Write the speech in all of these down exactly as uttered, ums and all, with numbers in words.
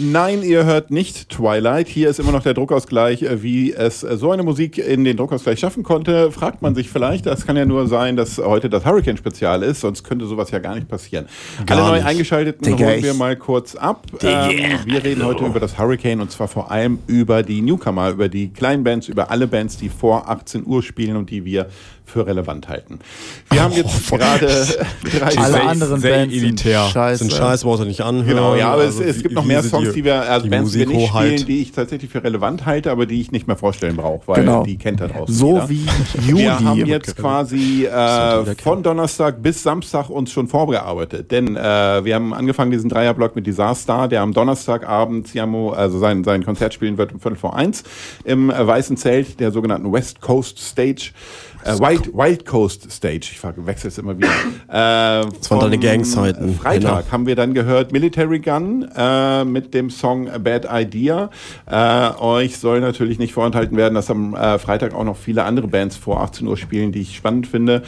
Nein, ihr hört nicht Twilight. Hier ist immer noch der Druckausgleich. Wie es so eine Musik in den Druckausgleich schaffen konnte, fragt man sich vielleicht. Das kann ja nur sein, dass heute das Hurricane-Spezial ist, sonst könnte sowas ja gar nicht passieren. Gar Alle nicht. Neu Eingeschalteten Digga, holen wir mal kurz ab. Ähm, wir reden heute über das Hurricane und zwar vor allem über die Newcomer, über die kleinen Bands, über alle Bands, die vor achtzehn Uhr spielen und die wir für relevant halten. Wir haben jetzt oh, gerade drei alle anderen sehr Bands elitär. Sind scheiße. Sind scheiße, brauchst du nicht anhören. Genau, ja, aber also es, es gibt noch mehr Songs, die wir, also die Bands, die wir nicht spielen, halt. die ich tatsächlich für relevant halte, aber die ich nicht mehr vorstellen brauche, weil genau. die kennt da draußen So jeder. wie Juli. Wir haben jetzt quasi äh, von Donnerstag bis Samstag uns schon vorgearbeitet, denn äh, wir haben angefangen diesen Dreierblock mit Disaster, der am Donnerstagabend Siamo, also sein, sein Konzert spielen wird um Viertel vor eins im äh, Weißen Zelt, der sogenannten West Coast Stage. Äh, Wild, Wild Coast Stage, ich wechsle es immer wieder. Äh, das waren deine Gangzeiten. Freitag genau. haben wir dann gehört Military Gun äh, mit dem Song A Bad Idea. Äh, euch soll natürlich nicht vorenthalten werden, dass am äh, Freitag auch noch viele andere Bands vor achtzehn Uhr spielen, die ich spannend finde.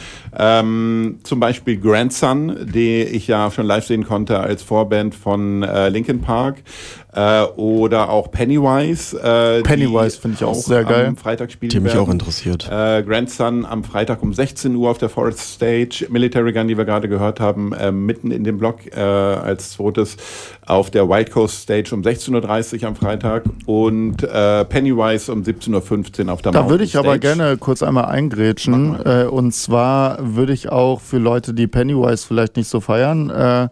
Ähm, zum Beispiel Grandson, die ich ja schon live sehen konnte als Vorband von äh, Linkin Park. Äh, oder auch Pennywise. Äh, Pennywise finde ich auch sehr geil. Am Freitag spielen die mich werden. auch interessiert. Äh, Grandson am Freitag um sechzehn Uhr auf der Forest Stage. Military Gun, die wir gerade gehört haben, äh, mitten in dem Block äh, als zweites auf der Wild Coast Stage um sechzehn Uhr dreißig am Freitag und äh, Pennywise um siebzehn Uhr fünfzehn auf der Da Mountain würde ich Stage. aber gerne kurz einmal eingrätschen. Äh, und zwar würde ich auch für Leute, die Pennywise vielleicht nicht so feiern, äh,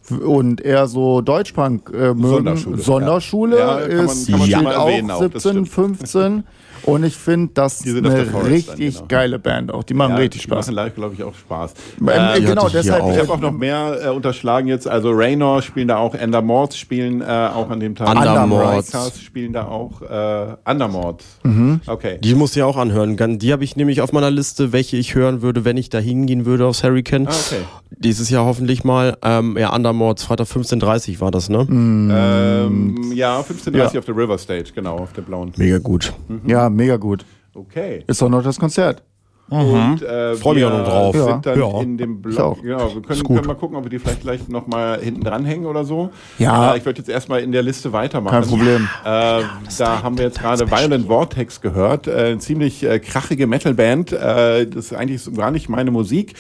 und eher so Deutschpunk äh, mögen. Sonderschule. Sonderschule ja. Ja, kann man, ist kann man ja. auch, erwähnen, auch siebzehn, fünfzehn. Und ich finde, das ist eine richtig genau. geile Band auch. Die machen ja, richtig Spaß. Die machen live, glaube ich, auch Spaß. Äh, genau, deshalb. Ich habe auch noch mehr äh, unterschlagen jetzt. Also Raynor spielen da auch, Undermords spielen äh, auch an dem Tag. Undermords spielen da auch. Äh, Undermords. Mhm. Okay. Die musst du ja auch anhören. Die habe ich nämlich auf meiner Liste, welche ich hören würde, wenn ich da hingehen würde aufs Hurricane. Ah, okay. Dieses Jahr hoffentlich mal. Ähm, ja, Undermords, Freitag fünfzehn Uhr dreißig war das, ne? Mhm. Ähm, ja, fünfzehn Uhr dreißig ja. auf der River Stage, genau, auf der blauen. Mega gut. Mhm. Ja, mega gut. Okay. Ist doch noch das Konzert. Mhm. Und äh, freue mich auch noch drauf. Wir ja. sind dann ja. in dem Blog. Genau, wir können, können mal gucken, ob wir die vielleicht gleich noch mal hinten dranhängen oder so. Ja. Äh, ich würde jetzt erstmal in der Liste weitermachen. Kein Problem. Äh, da haben wir jetzt gerade Violent Vortex gehört. Äh, eine ziemlich äh, krachige Metalband. Äh, das ist eigentlich so gar nicht meine Musik.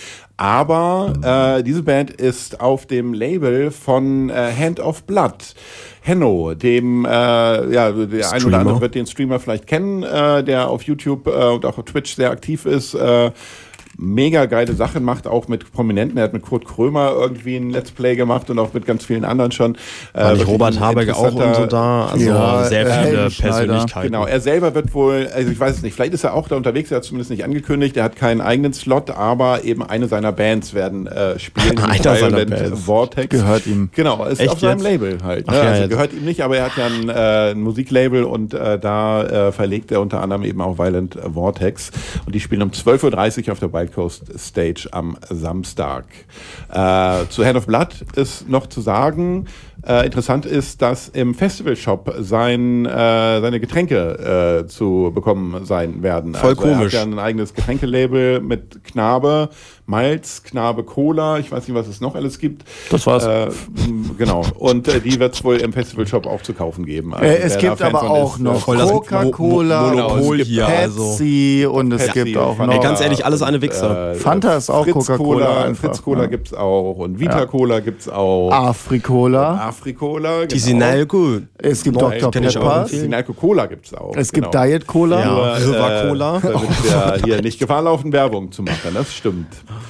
Aber äh, diese Band ist auf dem Label von äh, Hand of Blood. Henno, dem, äh, ja, der ein oder andere wird den Streamer vielleicht kennen, äh, der auf YouTube äh, und auch auf Twitch sehr aktiv ist. Äh, mega geile Sachen macht, auch mit Prominenten. Er hat mit Kurt Krömer irgendwie ein Let's Play gemacht und auch mit ganz vielen anderen schon. War nicht Robert Habeck auch und so da? Also ja, sehr viele äh, Persönlichkeiten. Genau, er selber wird wohl, also ich weiß es nicht, vielleicht ist er auch da unterwegs, er hat zumindest nicht angekündigt, er hat keinen eigenen Slot, aber eben eine seiner Bands werden äh, spielen. Einer seiner Bands. Vortex. Gehört ihm. Genau, ist Echt auf seinem jetzt? Label halt. Ne? Ach, ja, also jetzt. gehört ihm nicht, aber er hat ja ein, äh, ein Musiklabel und äh, da äh, verlegt er unter anderem eben auch Violent Vortex und die spielen um zwölf Uhr dreißig auf der Wild Coast Stage am Samstag. Äh, zu Hand of Blood ist noch zu sagen, äh, interessant ist, dass im Festivalshop sein, äh, seine Getränke äh, zu bekommen sein werden. Voll also komisch. Er hat ja ein eigenes Getränkelabel mit Knabe, Malz, Knabe Cola, ich weiß nicht, was es noch alles gibt. Das war's. Äh, genau. Und äh, die wird es wohl im Festivalshop auch zu kaufen geben. Also, äh, es wer gibt da Fan aber von auch ist, noch voll das Coca-Cola, Mo- Mo- Monopol hier, Pepsi also. und es Pepsi gibt auch und noch... Ey, ganz ehrlich, alles eine Wichser. Äh, Fanta ist auch Fritz Coca-Cola Cola, einfach, Fritz Cola ja. gibt's auch und Vita Cola gibt's auch. Afrikola. Afrikola, Die sind alle gut. Es gibt Nein, Doktor kenn ich Pepper. auch. Sinalco Cola gibt's auch. Es gibt genau. Diet Cola. Ja. River äh, Cola. Damit wir hier nicht Gefahr laufen, Werbung zu machen. Das stimmt.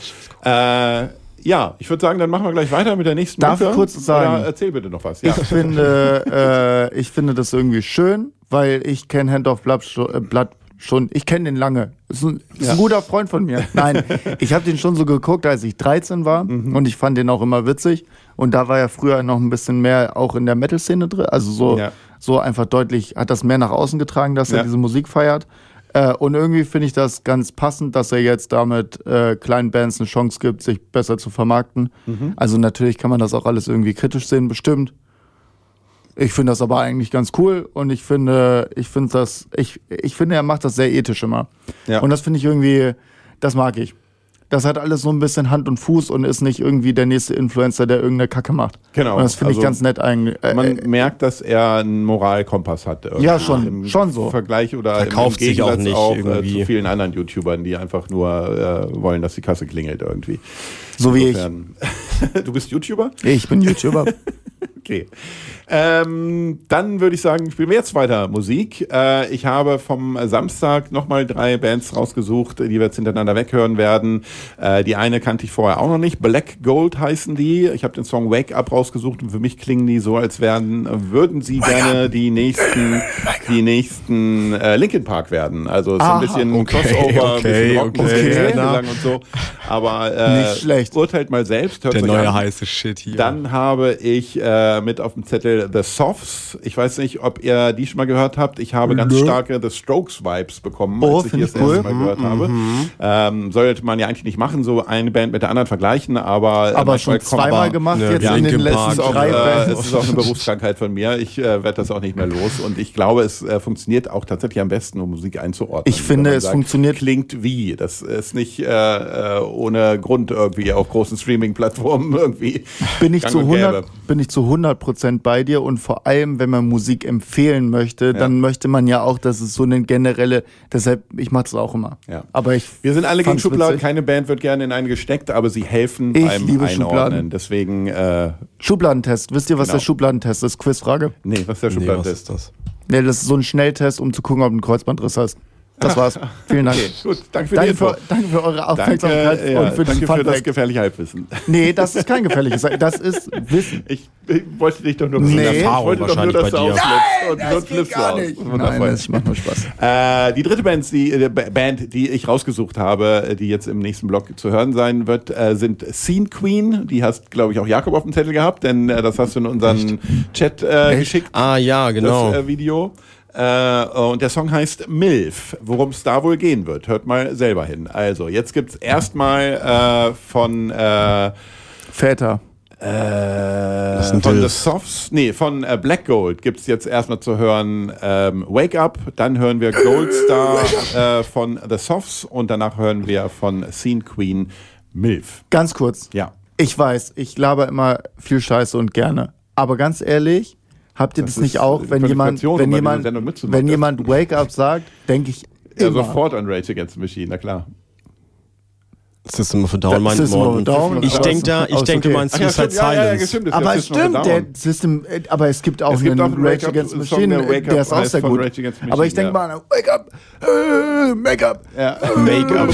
Äh, ja, ich würde sagen, dann machen wir gleich weiter mit der nächsten Darf Mucke. ich kurz sagen? Oder erzähl bitte noch was. Ja. Ich finde, äh, ich finde das irgendwie schön, weil ich kenne Hand of Blood schon, äh, Blood schon, ich kenne den lange. Ist ein, ist Ja. ein guter Freund von mir. Nein, ich habe den schon so geguckt, als ich dreizehn war Mhm. und ich fand den auch immer witzig. Und da war er früher noch ein bisschen mehr auch in der Metal-Szene drin. Also so, Ja. so einfach deutlich, hat das mehr nach außen getragen, dass Ja. er diese Musik feiert. Äh, und irgendwie finde ich das ganz passend, dass er jetzt damit äh, kleinen Bands eine Chance gibt, sich besser zu vermarkten. Mhm. Also natürlich kann man das auch alles irgendwie kritisch sehen, bestimmt. Ich finde das aber eigentlich ganz cool und ich finde, ich finde das, ich, ich finde, er macht das sehr ethisch immer. Ja. Und das finde ich irgendwie, das mag ich. das hat alles so ein bisschen Hand und Fuß und ist nicht irgendwie der nächste Influencer, der irgendeine Kacke macht. Genau. Und das finde Also ich ganz nett eigentlich. Äh, Man äh, merkt, dass er einen Moralkompass hat. irgendwie. Ja, schon, Im schon so. Vergleich oder Verkauft im sich auch Gegensatz nicht auch, irgendwie. äh, zu vielen anderen YouTubern, die einfach nur äh, wollen, dass die Kasse klingelt irgendwie. so wie ich. Insofern- Du bist YouTuber? Ich bin YouTuber. Okay. Ähm, dann würde ich sagen, spielen wir jetzt weiter Musik. Äh, ich habe vom Samstag nochmal drei Bands rausgesucht, die wir jetzt hintereinander weghören werden. Äh, die eine kannte ich vorher auch noch nicht. Black Gold heißen die. Ich habe den Song Wake Up rausgesucht und für mich klingen die so, als wären, würden sie gerne die nächsten, die nächsten äh, Linkin Park werden. Also es ist Aha, ein bisschen okay, Crossover, ein okay, bisschen Rockmusik, okay. okay. Ja. lang und so. Aber äh, Nicht schlecht. urteilt mal selbst. Hört Der euch neue an. heiße Shit hier. Dann habe ich äh, mit auf dem Zettel The Softs. Ich weiß nicht, ob ihr die schon mal gehört habt. Ich habe ganz Nö. starke The Strokes-Vibes bekommen, Oh, als ich die find das ich cool. erste Mal gehört habe. Ähm, sollte man ja eigentlich nicht machen, so eine Band mit der anderen vergleichen, aber... äh, Aber manchmal schon kommen zweimal aber- gemacht, Ja, jetzt ja, in den Linkin letzten Park Es ist, auch, drei äh, Bands. es ist auch eine Berufskrankheit von mir. Ich äh, werde das auch nicht mehr los. Und ich glaube, es äh, funktioniert auch tatsächlich am besten, um Musik einzuordnen. Ich finde, Wenn man es funktioniert- Klingt wie. Das ist nicht äh, äh, ohne Grund irgendwie auf großen Streaming-Plattformen irgendwie. Bin ich, gang zu und gäbe. hundert, bin ich zu hundert Prozent bei dir und vor allem, wenn man Musik empfehlen möchte, dann möchte man ja auch, dass es so eine generelle, deshalb, ich mache das auch immer. Ja. Aber ich Wir sind alle gegen fand's Schubladen. witzig. Keine Band wird gerne in eine gesteckt, aber sie helfen Ich beim liebe Einordnen. Schubladen. Deswegen, äh, Schubladentest. Wisst ihr, was Genau. der Schubladentest ist? Quizfrage. nee, was ist der Nee, was Schubladentest? ist das? Nee, das ist so ein Schnelltest, um zu gucken, ob du einen Kreuzbandriss hast. Das war's. Vielen Dank. Okay, gut. Danke für die Danke Info. für, danke für eure Danke, Aufmerksamkeit ja, und für danke den für das Funfact. gefährliche Halbwissen. Nee, das ist kein gefährliches. Das ist Wissen. Ich, ich wollte dich doch nur Nee. ich wollte doch nur, dass du Wahrscheinlich ausflippst. Und sonst flippst du aus. Nein, Wundervoll. das macht nur Spaß. Äh, die dritte Band die, äh, Band, die ich rausgesucht habe, äh, die jetzt im nächsten Blog zu hören sein wird, äh, sind Scene Queen. Die hast, glaube ich, auch Jakob auf dem Zettel gehabt, denn äh, das hast du in unseren Chat äh, geschickt, Ah ja, genau. das äh, Video. Äh, und der Song heißt MILF. Worum es da wohl gehen wird, hört mal selber hin. Also, jetzt gibt es erstmal äh, von... Äh, Väter. äh, ist ein von The Dilf. Softs, nee, von äh, Black Gold gibt es jetzt erstmal zu hören ähm, Wake Up, dann hören wir Goldstar äh, von The Softs und danach hören wir von Scene Queen MILF. Ganz kurz. Ja. Ich weiß, ich laber immer viel Scheiße und gerne. Aber ganz ehrlich, habt ihr das, Das nicht ist auch, wenn jemand, Qualifikation, wenn um bei jemand, dieser Sendung mitzumachen. wenn jemand Wake Up sagt, denke ich Ja, immer. sofort an Rage Against the Machine, na klar. System of a Down meint System of a Morten. Down, Ich aber- denke da, ich aber ist denke okay. mal an Ach ja, Suicide stimmt, ja, ja, ja, Silence. stimmt, das Aber ist es System of a stimmt, Down. der System, äh, aber es gibt auch Es gibt einen auch einen Rage Wake Up- Against the Song, Machine, der Wake der Up ist auch heißt sehr von gut. Rage Against the Aber ich Machine, denke ja. mal an Wake Up, äh, Make Up, Ja. Make-up.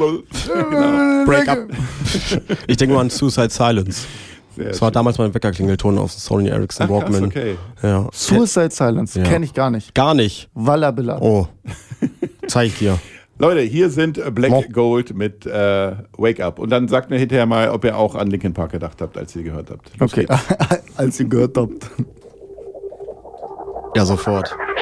äh, Break up. Ich denke mal an Suicide Silence. Sehr Das war schön. damals mein Weckerklingelton auf dem Sony Ericsson Ach, krass, Walkman. okay. Ja. Suicide Silence, Ja. kenne ich gar nicht. Gar nicht. Wallabilla. Oh. Zeig ich dir. Leute, hier sind äh, Black Mo. Gold mit äh, Wake Up. Und dann sagt mir hinterher mal, ob ihr auch an Linkin Park gedacht habt, als ihr die gehört habt. Los Okay, geht's. als ihr gehört habt. Ja, sofort.